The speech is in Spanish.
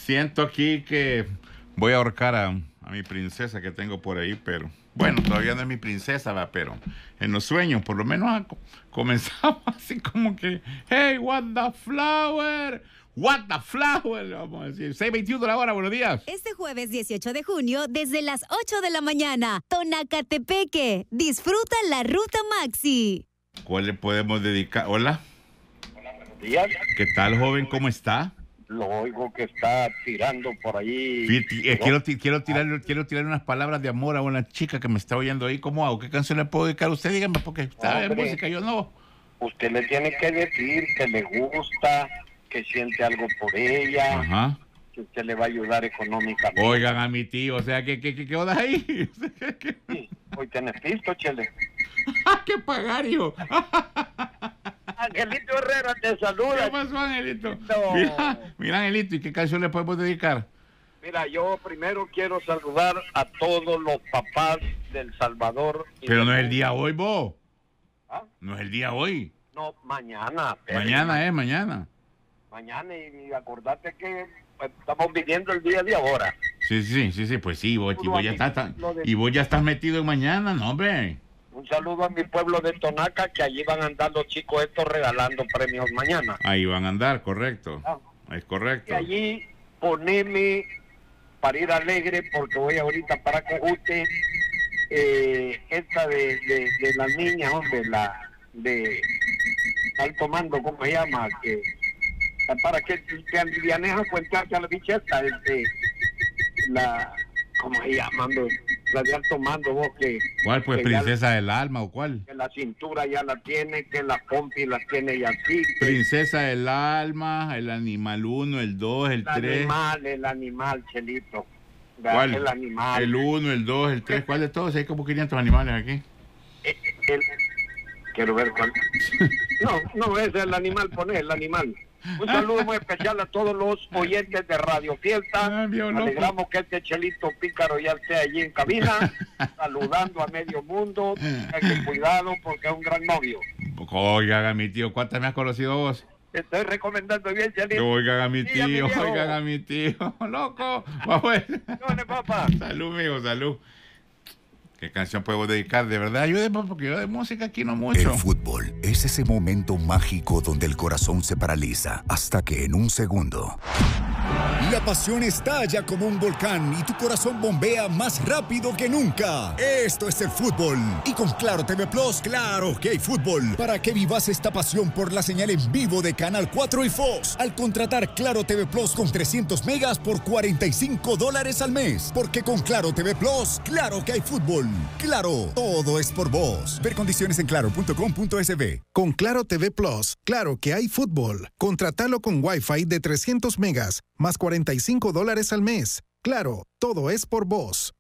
Siento aquí que voy a ahorcar a mi princesa que tengo por ahí, pero bueno, todavía no es mi princesa, ¿va? Pero en los sueños, por lo menos comenzamos así como que, hey, what the flower, vamos a decir. 6:21 la hora, buenos días. Este jueves 18 de junio, desde las 8 de la mañana, Tonacatepeque, disfruta la Ruta Maxi. ¿Cuál le podemos dedicar? Hola. Hola, buenos días. ¿Qué tal, joven? ¿Cómo está? Lo oigo que está tirando por ahí. Quiero tirarle unas palabras de amor a una chica que me está oyendo ahí. ¿Cómo hago? ¿Qué canción le puedo dedicar a usted? Dígame, porque sabe de música, yo no. Usted le tiene que decir que le gusta, que siente algo por ella, Ajá. que usted le va a ayudar económicamente. Oigan a mi tío, o sea, ¿qué onda ahí? Sí, hoy tenés pisto, Chele. ¿Qué pagar, hijo? Angelito Herrera te saluda. ¿Qué pasó, Angelito? No. Mira, Angelito, ¿y qué canción le podemos dedicar? Mira, yo primero quiero saludar a todos los papás del Salvador. Pero no es el día hoy, vos. ¿Ah? No es el día hoy. No, mañana. Mañana. Mañana, y acordate que estamos viviendo el día de ahora. Sí, pues sí, vos ya estás metido en mañana, no, hombre. Un saludo a mi pueblo de Tonaca, que allí van a andar los chicos estos regalando premios mañana. Ahí van a andar, correcto. Es correcto. Y allí poneme para ir alegre, porque voy ahorita para Cojute, esta de las niñas, hombre, la de alto mando, ¿cómo se llama? Que para que alivianes a cuentarse a la bicheta, la, ¿cómo se llama, hombre? La de alto mando, vos que... ¿Cuál, pues, princesa del alma o cuál? Que la cintura ya la tiene, que la pompi la tiene ya así. Princesa del alma, el animal 1, el 2, el 3. El animal, Chelito. ¿Cuál? El animal. El 1, el 2, el 3, ¿cuál de todos? Hay como 500 animales aquí. Quiero ver cuál. No, ese es el animal, poné el animal. Un saludo muy especial a todos los oyentes de Radio Fiesta. Alegramos que este Chelito Pícaro ya esté allí en cabina, saludando a medio mundo. Tengan cuidado porque es un gran novio. Oigan a mi tío, ¿cuántas me has conocido vos? Estoy recomendando bien, Chelito. Oigan a mi tío, loco. Vamos. ¿Dónde, papá? Salud, mijo, salud. ¿Qué canción puedo dedicar? De verdad, ayúdeme, porque yo de música aquí no mucho. El fútbol es ese momento mágico donde el corazón se paraliza hasta que en un segundo la pasión estalla como un volcán y tu corazón bombea más rápido que nunca. Esto es el fútbol. Y con Claro TV Plus, claro que hay fútbol. Para que vivas esta pasión por la señal en vivo de Canal 4 y Fox. Al contratar Claro TV Plus con 300 megas por $45 al mes. Porque con Claro TV Plus, claro que hay fútbol. Claro, todo es por vos. Ver condiciones en claro.com.sb. Con Claro TV Plus, claro que hay fútbol. Contratalo con Wi-Fi de 300 megas, más $45 al mes. Claro, todo es por vos.